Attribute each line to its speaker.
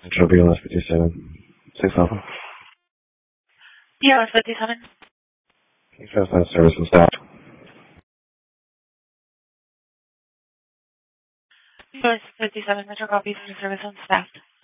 Speaker 1: Central BLS 57. 6 Alpha.
Speaker 2: BLS 57.
Speaker 1: First line service and staff.
Speaker 2: BLS 57, Metro Coffee Service and staff.